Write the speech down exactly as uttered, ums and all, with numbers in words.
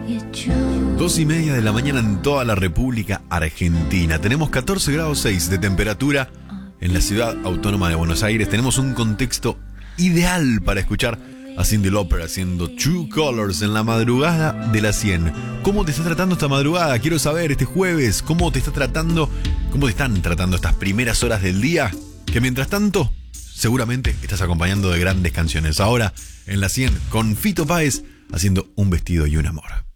Dos y media de la mañana en toda la República Argentina. Tenemos catorce grados seis de temperatura en la ciudad autónoma de Buenos Aires. Tenemos un contexto ideal para escuchar a Cyndi Lauper haciendo True Colors en la madrugada de las cien. ¿Cómo te está tratando esta madrugada? Quiero saber, este jueves, ¿cómo te está tratando? ¿Cómo te están tratando estas primeras horas del día? Que mientras tanto, seguramente estás acompañando de grandes canciones. Ahora, en la cien, con Fito Páez, haciendo Un vestido y un amor.